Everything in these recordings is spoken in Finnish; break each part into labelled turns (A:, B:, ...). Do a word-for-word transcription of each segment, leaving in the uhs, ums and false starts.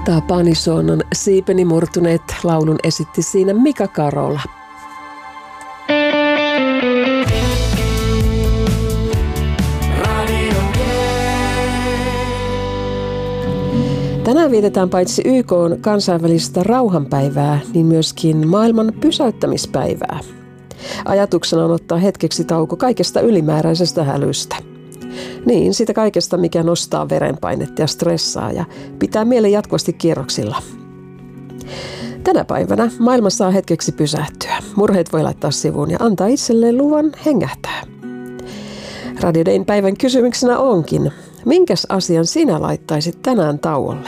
A: Tapani Soonnon Siipeni murtuneet laulun esitti siinä Mika Karola. Tänään vietetään paitsi Y K:n kansainvälistä rauhanpäivää, niin myöskin maailman pysäyttämispäivää. Ajatuksena on ottaa hetkeksi tauko kaikesta ylimääräisestä hälystä. Niin, sitä kaikesta, mikä nostaa verenpainetta ja stressaa ja pitää mielen jatkuvasti kierroksilla. Tänä päivänä maailma saa hetkeksi pysähtyä. Murheet voi laittaa sivuun ja antaa itselleen luvan hengähtää. Radio Dayn päivän kysymyksenä onkin, minkäs asian sinä laittaisit tänään tauolle?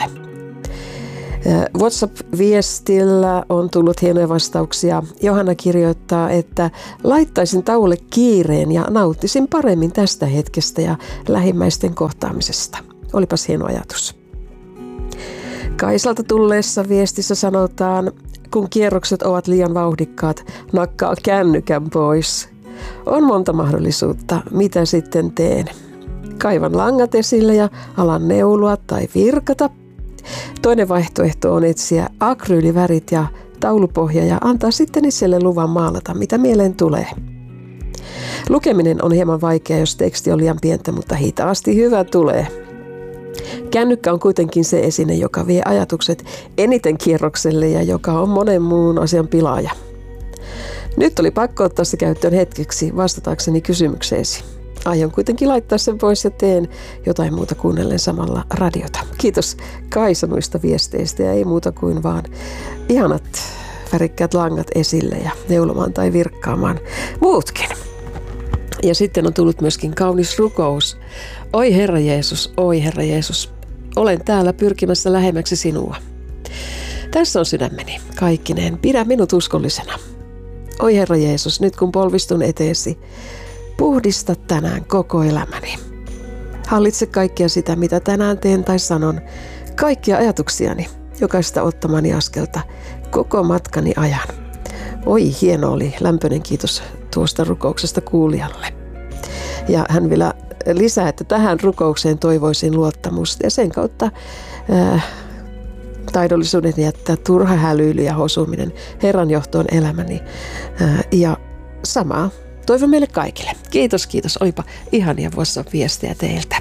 A: WhatsApp-viestillä on tullut hienoja vastauksia. Johanna kirjoittaa, että laittaisin tauolle kiireen ja nauttisin paremmin tästä hetkestä ja lähimmäisten kohtaamisesta. Olipas hieno ajatus. Kaisalta tulleessa viestissä sanotaan, kun kierrokset ovat liian vauhdikkaat, nakkaa kännykän pois. On monta mahdollisuutta, mitä sitten teen. Kaivan langat esille ja alan neulua tai virkata. Toinen vaihtoehto on etsiä akryylivärit ja taulupohja ja antaa sitten itselle luvan maalata, mitä mieleen tulee. Lukeminen on hieman vaikea, jos teksti on liian pientä, mutta hitaasti hyvä tulee. Kännykkä on kuitenkin se esine, joka vie ajatukset eniten kierrokselle ja joka on monen muun asian pilaaja. Nyt oli pakko ottaa se käyttöön hetkeksi vastatakseni kysymykseesi. Aion kuitenkin laittaa sen pois ja teen jotain muuta kuunnellen samalla radiota. Kiitos Kaisa noista viesteistä ja ei muuta kuin vaan ihanat värikkäät langat esille ja neulomaan tai virkkaamaan muutkin. Ja sitten on tullut myöskin kaunis rukous. Oi Herra Jeesus, oi Herra Jeesus, olen täällä pyrkimässä lähemmäksi sinua. Tässä on sydämeni, kaikkineen, pidä minut uskollisena. Oi Herra Jeesus, nyt kun polvistun eteesi, puhdista tänään koko elämäni. Hallitse kaikkea sitä, mitä tänään teen tai sanon, kaikkia ajatuksiani, jokaista ottamani askelta, koko matkani ajan. Oi, hieno oli, lämpöinen kiitos tuosta rukouksesta kuulijalle. Ja hän vielä lisää, että tähän rukoukseen toivoisin luottamusta ja sen kautta äh, taidollisuuden jättää turha hälyily ja hosuminen Herran johtoon elämäni äh, ja samaa toivon meille kaikille. Kiitos, kiitos. Olipa ihania WhatsApp-viestejä teiltä.